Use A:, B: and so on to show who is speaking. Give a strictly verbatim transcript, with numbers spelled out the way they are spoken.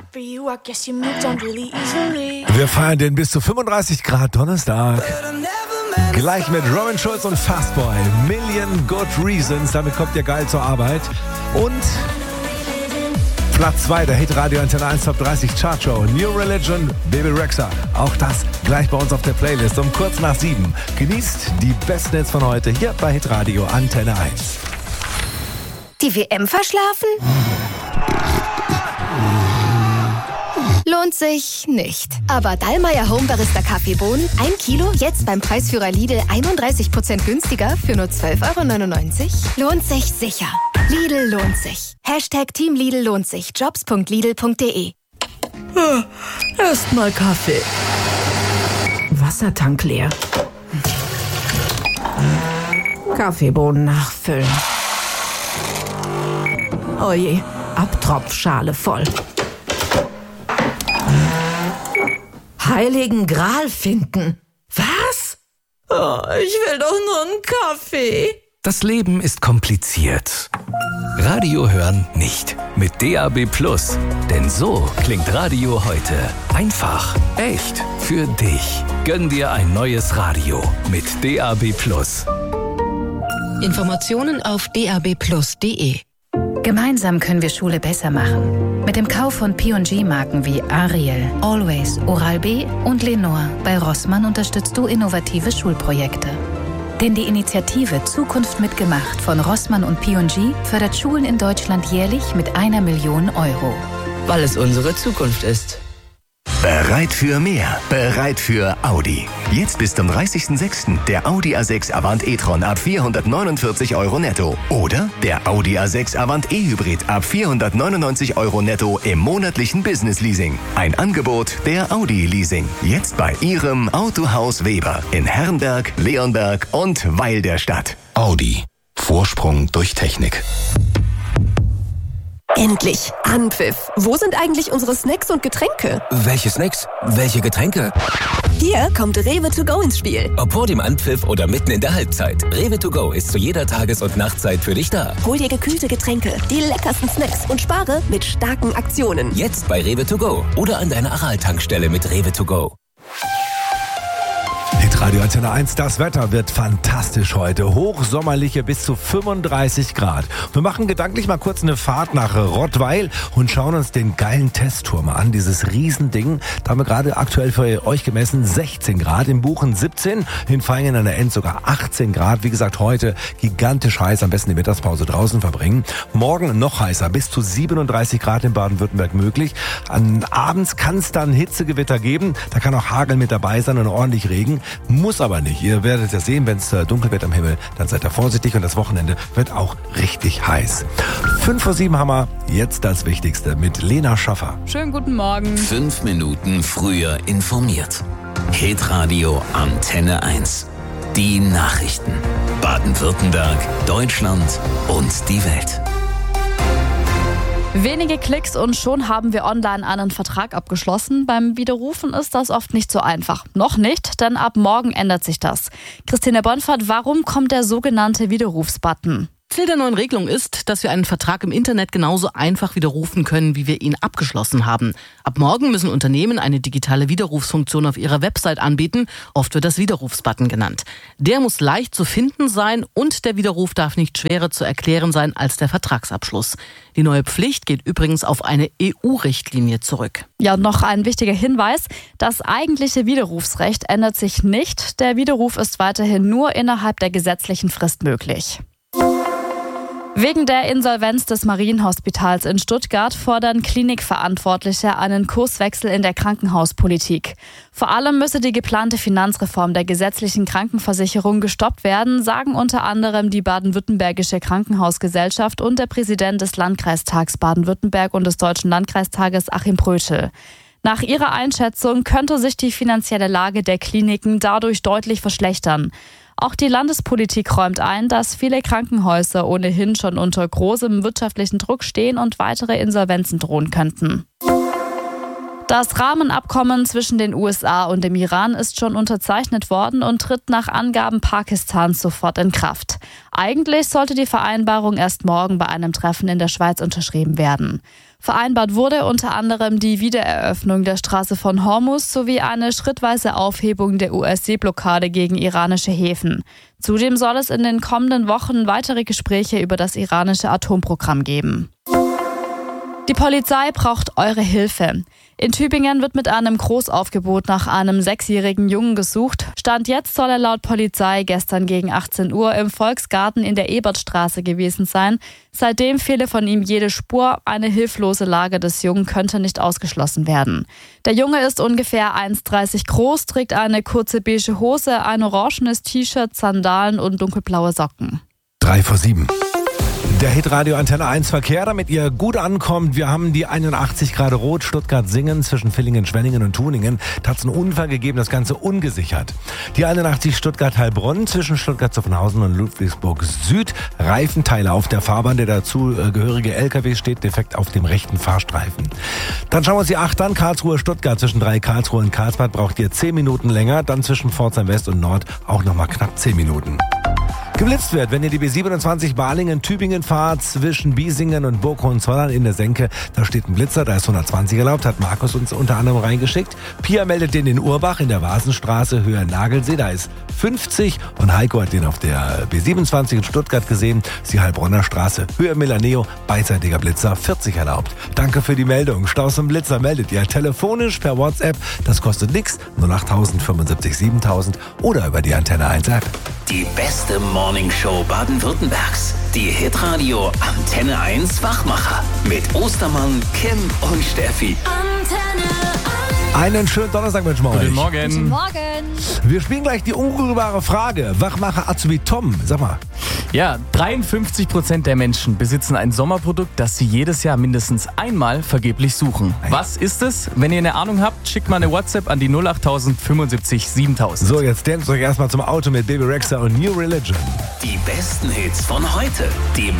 A: Wir feiern den bis zu fünfunddreißig Grad Donnerstag. Gleich mit Robin Schulz und Fastboy. Million Good Reasons. Damit kommt ihr geil zur Arbeit. Und Platz zwei der Hitradio Antenne eins Top dreißig Chartshow. New Religion, Baby Rexha. Auch das gleich bei uns auf der Playlist um kurz nach sieben. Genießt die besten Hits von heute hier bei Hitradio Antenne eins.
B: Die W M verschlafen? Lohnt sich nicht. Aber Dallmayr Home Barista Kaffeebohnen, ein Kilo, jetzt beim Preisführer Lidl einunddreißig Prozent günstiger für nur zwölf Euro neunundneunzig. Lohnt sich sicher. Lidl lohnt sich. Hashtag Team Lidl lohnt sich. Jobs punkt lidl punkt de.
C: Erstmal Kaffee. Wassertank leer. Kaffeebohnen nachfüllen. Oje, Abtropfschale voll. Heiligen Gral finden. Was? Oh, ich will doch nur einen Kaffee.
D: Das Leben ist kompliziert. Radio hören nicht. Mit D A B Plus. Denn so klingt Radio heute. Einfach, echt, für dich. Gönn dir ein neues Radio mit D A B Plus.
E: Informationen auf d a b plus punkt de.
F: Gemeinsam können wir Schule besser machen. Mit dem Kauf von P und G-Marken wie Ariel, Always, Oral-B und Lenore bei Rossmann unterstützt du innovative Schulprojekte. Denn die Initiative Zukunft mitgemacht von Rossmann und P und G fördert Schulen in Deutschland jährlich mit einer Million Euro.
E: Weil es unsere Zukunft ist.
G: Bereit für mehr, bereit für Audi. Jetzt bis zum dreißigsten sechsten der Audi A sechs Avant e-tron ab vierhundertneunundvierzig Euro netto. Oder der Audi A sechs Avant e-Hybrid ab vierhundertneunundneunzig Euro netto im monatlichen Business-Leasing. Ein Angebot der Audi Leasing. Jetzt bei Ihrem Autohaus Weber in Herrenberg, Leonberg und Weil der Stadt.
H: Audi. Vorsprung durch Technik.
I: Endlich! Anpfiff! Wo sind eigentlich unsere Snacks und Getränke?
J: Welche Snacks? Welche Getränke?
I: Hier kommt Rewe to go ins Spiel.
J: Ob vor dem Anpfiff oder mitten in der Halbzeit. Rewe to go ist zu jeder Tages- und Nachtzeit für dich da.
I: Hol dir gekühlte Getränke, die leckersten Snacks und spare mit starken Aktionen.
J: Jetzt bei Rewe to go oder an deiner Aral-Tankstelle mit Rewe to go.
A: Hitradio Antenne eins, das Wetter wird fantastisch heute. Hochsommerliche bis zu fünfunddreißig Grad. Wir machen gedanklich mal kurz eine Fahrt nach Rottweil und schauen uns den geilen Testturm an. Dieses Riesending, da haben wir gerade aktuell für euch gemessen sechzehn Grad, in Buchen siebzehn, in Vaihingen an der Enz sogar achtzehn Grad. Wie gesagt, heute gigantisch heiß, am besten die Mittagspause draußen verbringen. Morgen noch heißer, bis zu siebenunddreißig Grad in Baden-Württemberg möglich. An abends kann es dann Hitzegewitter geben, da kann auch Hagel mit dabei sein und ordentlich Regen. Muss aber nicht. Ihr werdet ja sehen, wenn es dunkel wird am Himmel, dann seid ihr vorsichtig und das Wochenende wird auch richtig heiß. Fünf vor sieben haben wir jetzt das Wichtigste mit Lena Schaffer.
K: Schönen guten Morgen.
D: Fünf Minuten früher informiert. Hitradio Antenne eins. Die Nachrichten. Baden-Württemberg, Deutschland und die Welt.
K: Wenige Klicks und schon haben wir online einen Vertrag abgeschlossen. Beim Widerrufen ist das oft nicht so einfach. Noch nicht, denn ab morgen ändert sich das. Christine Bonfert, warum kommt der sogenannte Widerrufsbutton?
L: Ziel der neuen Regelung ist, dass wir einen Vertrag im Internet genauso einfach widerrufen können, wie wir ihn abgeschlossen haben. Ab morgen müssen Unternehmen eine digitale Widerrufsfunktion auf ihrer Website anbieten. Oft wird das Widerrufsbutton genannt. Der muss leicht zu finden sein und der Widerruf darf nicht schwerer zu erklären sein als der Vertragsabschluss. Die neue Pflicht geht übrigens auf eine E U-Richtlinie zurück.
K: Ja, und noch ein wichtiger Hinweis. Das eigentliche Widerrufsrecht ändert sich nicht. Der Widerruf ist weiterhin nur innerhalb der gesetzlichen Frist möglich. Wegen der Insolvenz des Marienhospitals in Stuttgart fordern Klinikverantwortliche einen Kurswechsel in der Krankenhauspolitik. Vor allem müsse die geplante Finanzreform der gesetzlichen Krankenversicherung gestoppt werden, sagen unter anderem die Baden-Württembergische Krankenhausgesellschaft und der Präsident des Landkreistags Baden-Württemberg und des Deutschen Landkreistages Achim Prötschel. Nach ihrer Einschätzung könnte sich die finanzielle Lage der Kliniken dadurch deutlich verschlechtern. Auch die Landespolitik räumt ein, dass viele Krankenhäuser ohnehin schon unter großem wirtschaftlichen Druck stehen und weitere Insolvenzen drohen könnten. Das Rahmenabkommen zwischen den U S A und dem Iran ist schon unterzeichnet worden und tritt nach Angaben Pakistans sofort in Kraft. Eigentlich sollte die Vereinbarung erst morgen bei einem Treffen in der Schweiz unterschrieben werden. Vereinbart wurde unter anderem die Wiedereröffnung der Straße von Hormuz sowie eine schrittweise Aufhebung der U S-Seeblockade gegen iranische Häfen. Zudem soll es in den kommenden Wochen weitere Gespräche über das iranische Atomprogramm geben. Die Polizei braucht eure Hilfe. In Tübingen wird mit einem Großaufgebot nach einem sechsjährigen Jungen gesucht. Stand jetzt soll er laut Polizei gestern gegen achtzehn Uhr im Volksgarten in der Ebertstraße gewesen sein. Seitdem fehle von ihm jede Spur. Eine hilflose Lage des Jungen könnte nicht ausgeschlossen werden. Der Junge ist ungefähr eins Komma dreißig groß, trägt eine kurze beige Hose, ein orangenes T-Shirt, Sandalen und dunkelblaue Socken.
A: Drei vor sieben. Der Hitradio Antenne eins Verkehr, damit ihr gut ankommt. Wir haben die einundachtzig Grad rot, Stuttgart-Singen zwischen Villingen, Schwenningen und Tuningen. Da hat es einen Unfall gegeben, das Ganze ungesichert. Die einundachtzig Stuttgart-Heilbronn zwischen Stuttgart-Zuffenhausen und Ludwigsburg-Süd. Reifenteile auf der Fahrbahn, der dazugehörige L K W steht defekt auf dem rechten Fahrstreifen. Dann schauen wir uns die acht an. Karlsruhe-Stuttgart zwischen drei Karlsruhe und Karlsbad braucht ihr zehn Minuten länger. Dann zwischen Pforzheim West und Nord auch nochmal knapp zehn Minuten. Geblitzt wird, wenn ihr die B siebenundzwanzig Balingen-Tübingen fahrt, zwischen Biesingen und Burg Hohenzollern in der Senke. Da steht ein Blitzer, da ist hundertzwanzig erlaubt, hat Markus uns unter anderem reingeschickt. Pia meldet den in Urbach in der Vasenstraße, Höhe Nagelsee, da ist fünfzig. Und Heiko hat den auf der B siebenundzwanzig in Stuttgart gesehen, ist die Heilbronner Straße, Höhe Milaneo, beidseitiger Blitzer, vierzig erlaubt. Danke für die Meldung. Staus und Blitzer meldet ihr telefonisch per WhatsApp, das kostet nichts, null acht null null fünfundsiebzig siebentausend oder über die Antenne eins App.
J: Die beste Morning Show Baden-Württembergs. Die Hitradio Antenne eins Wachmacher. Mit Ostermann, Kim und Steffi.
A: Antenne eins. Einen schönen Donnerstag wünschen wir euch.
M: Guten Morgen.
K: Guten Morgen.
A: Wir spielen gleich die unrührbare Frage. Wachmacher Azubi Tom, sag mal.
M: Ja, dreiundfünfzig Prozent der Menschen besitzen ein Sommerprodukt, das sie jedes Jahr mindestens einmal vergeblich suchen. Nein. Was ist es? Wenn ihr eine Ahnung habt, schickt mal eine WhatsApp an die null acht null null fünfundsiebzig siebentausend.
A: So, jetzt dance euch erstmal zum Auto mit Baby Rexha und New Religion.
J: Die besten Hits von heute. Die